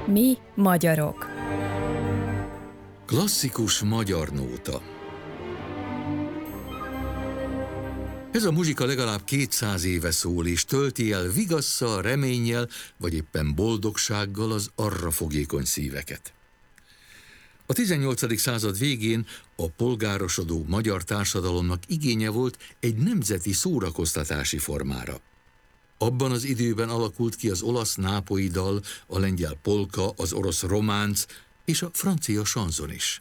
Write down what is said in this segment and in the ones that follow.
Mi magyarok. Klasszikus magyar nóta. Ez a muzsika legalább 200 éve szól, és tölti el vigasszal, reménnyel, vagy éppen boldogsággal az arra fogékony szíveket. A 18. század végén a polgárosodó magyar társadalomnak igénye volt egy nemzeti szórakoztatási formára. Abban az időben alakult ki az olasz nápolyi dal, a lengyel polka, az orosz románc és a francia sanzon is.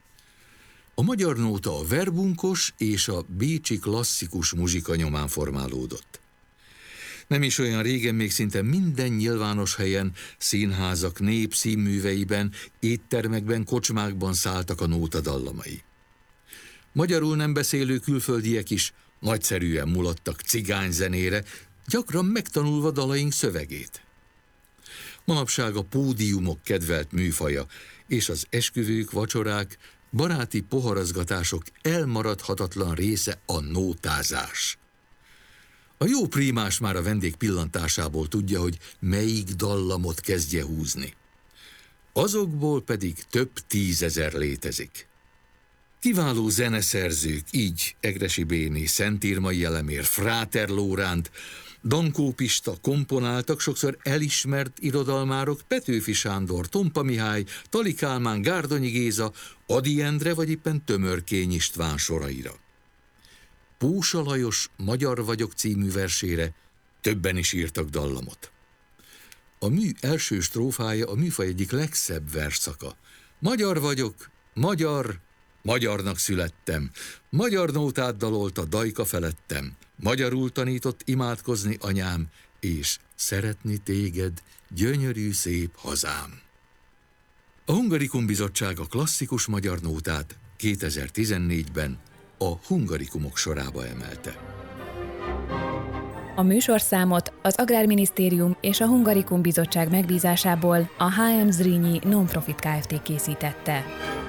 A magyar nóta a verbunkos és a bécsi klasszikus muzsika nyomán formálódott. Nem is olyan régen még szinte minden nyilvános helyen, színházak, népszínműveiben, éttermekben, kocsmákban szálltak a nóta dallamai. Magyarul nem beszélő külföldiek is nagyszerűen mulattak cigányzenére, gyakran megtanulva dalaink szövegét. Manapság a pódiumok kedvelt műfaja, és az esküvők, vacsorák, baráti poharazgatások elmaradhatatlan része a nótázás. A jó prímás már a vendég pillantásából tudja, hogy melyik dallamot kezdje húzni. Azokból pedig több 10 000 létezik. Kiváló zeneszerzők, így Egressy Béni, Szentírmai Elemér, Fráter Lóránt, Dankó Pista komponáltak sokszor elismert irodalmárok, Petőfi Sándor, Tompa Mihály, Tali Kálmán, Gárdonyi Géza, Ady Endre vagy éppen Tömörkény István soraira. Pósa Lajos Magyar vagyok című versére többen is írtak dallamot. A mű első strófája a műfaj egyik legszebb versszaka. Magyar vagyok, magyar, magyarnak születtem, magyar nótát dalolt a dajka felettem, magyarul tanított imádkozni anyám, és szeretni téged, gyönyörű szép hazám. A Hungarikum Bizottság a klasszikus magyar nótát 2014-ben a Hungarikumok sorába emelte. A műsorszámot az Agrárminisztérium és a Hungarikum Bizottság megbízásából a HM Zrínyi Non-Profit Kft. Készítette.